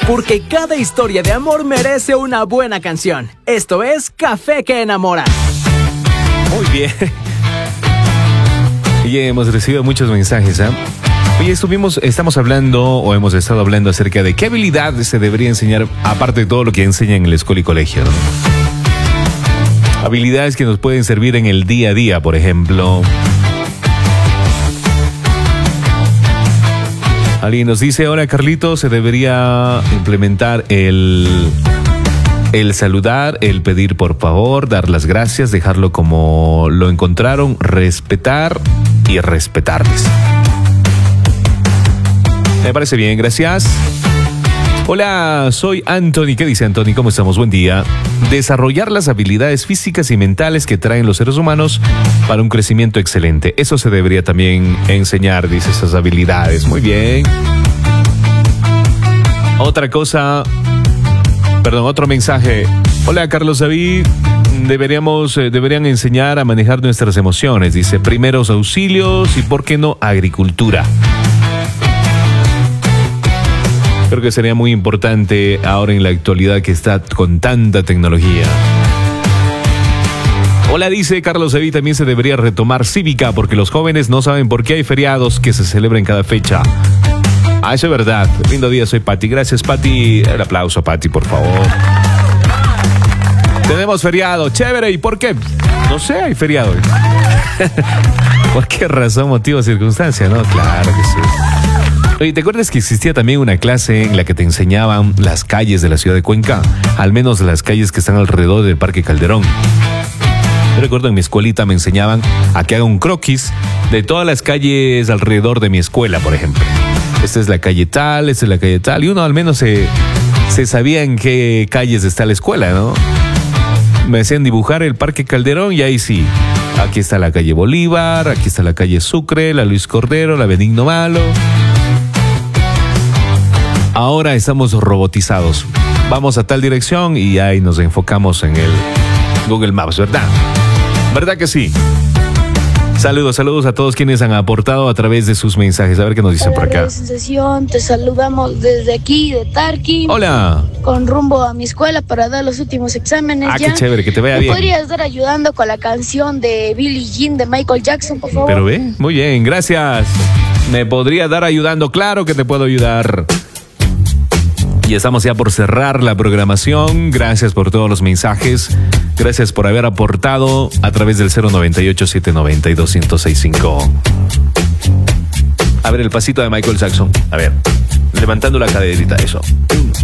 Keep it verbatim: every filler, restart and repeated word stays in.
porque cada historia de amor merece una buena canción. Esto es Café que Enamora. Muy bien. Y hemos recibido muchos mensajes, ¿eh? Oye, estuvimos, estamos hablando o hemos estado hablando acerca de qué habilidades se debería enseñar, aparte de todo lo que enseñan en la escuela y colegio, ¿no? Habilidades que nos pueden servir en el día a día, por ejemplo. Alguien nos dice, ahora Carlito, se debería implementar el, el saludar, el pedir por favor, dar las gracias, dejarlo como lo encontraron, respetar y respetarles. Me parece bien, gracias. Hola, soy Anthony. ¿Qué dice Anthony? ¿Cómo estamos? Buen día. Desarrollar las habilidades físicas y mentales que traen los seres humanos para un crecimiento excelente. Eso se debería también enseñar, dice, esas habilidades. Muy bien. Otra cosa, perdón, otro mensaje. Hola, Carlos David. Deberíamos, eh, deberían enseñar a manejar nuestras emociones. Dice, primeros auxilios y, ¿por qué no, agricultura? Creo que sería muy importante ahora en la actualidad que está con tanta tecnología. Hola, dice Carlos David, también se debería retomar cívica porque los jóvenes no saben por qué hay feriados que se celebran cada fecha. Ah, eso es verdad. Lindo día, soy Pati. Gracias, Pati. El aplauso, Pati, por favor. Tenemos feriado, chévere. ¿Y por qué? No sé, hay feriado. ¿Por qué razón, motivo, circunstancia? No, claro que sí. Oye, ¿te acuerdas que existía también una clase en la que te enseñaban las calles de la ciudad de Cuenca? Al menos las calles que están alrededor del Parque Calderón. Yo recuerdo en mi escuelita me enseñaban a que haga un croquis de todas las calles alrededor de mi escuela, por ejemplo. Esta es la calle tal, esta es la calle tal. Y uno al menos se, se sabía en qué calles está la escuela, ¿no? Me hacían dibujar el Parque Calderón y ahí sí. Aquí está la calle Bolívar, aquí está la calle Sucre, la Luis Cordero, la Benigno Malo. Ahora estamos robotizados. Vamos a tal dirección y ahí nos enfocamos en el Google Maps, ¿verdad? ¿Verdad que sí? Saludos, saludos a todos quienes han aportado a través de sus mensajes. A ver qué nos dicen por acá. Sesión, te saludamos desde aquí, de Tarqui. Hola. Con rumbo a mi escuela para dar los últimos exámenes. Ah, ya. qué chévere, que te vaya ¿Me bien. podrías estar ayudando con la canción de Billie Jean de Michael Jackson, por favor? Pero ve, muy bien, gracias. ¿Me podría dar ayudando? Claro que te puedo ayudar. Y estamos ya por cerrar la programación. Gracias por todos los mensajes. Gracias por haber aportado a través del cero noventa y ocho, siete noventa y dos, cero cero seis cinco. A ver, el pasito de Michael Jackson. A ver, levantando la caderita, eso.